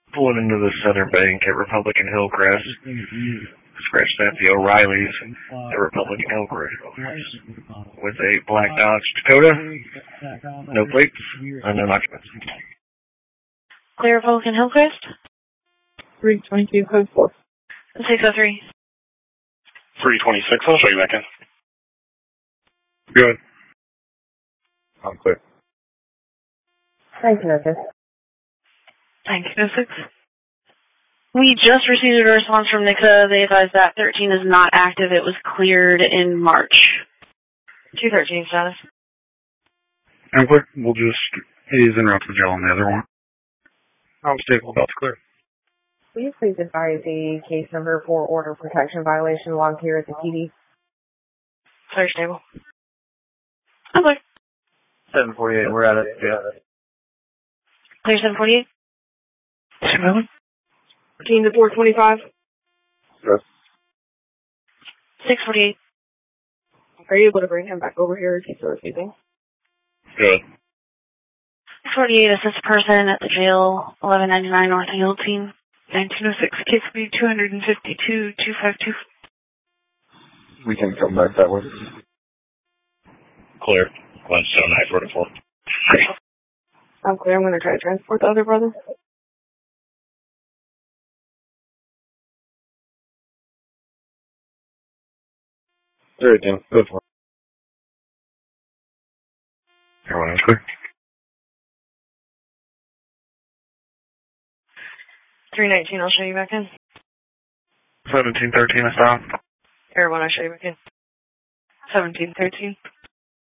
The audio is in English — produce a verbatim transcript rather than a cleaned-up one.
Pulling into the Southern Bank at Republican Hillcrest. Scratch that, the O'Reillys at Republican Hillcrest. With a black Dodge Dakota. No plates. Unknown occupants. Clear Republican Hillcrest. three twenty-two, code four. six oh three. three twenty-six, I'll show you back in. Good. I'm clear. Thank you, Notice. Thank you, six. We just received a response from N I C A. They advised that thirteen is not active. It was cleared in March. two thirteen status. I'm clear. We'll just, it is en route to the jail on the other one. I'm stable, about to clear. Will you please advise the case number for order protection violation logged here at the P D? Clear stable. I'm clear. seven forty-eight, we're at it. Yeah. Clear seven forty-eight. fourteen to four twenty-five. Yes. six forty-eight. Are you able to bring him back over here if he's still refusing? Good. six forty-eight, assist person at the jail, eleven ninety-nine North Guillotine, nineteen oh six, K C B two fifty-two, two fifty-two. We can come back that way. Clear. one seven nine four four. I'm clear. I'm going to try to transport the other brother. Everything. Good one. Everyone is clear. three nineteen, I'll show you back in. seventeen thirteen, I stop. Everyone, I'll show you back in. seventeen thirteen.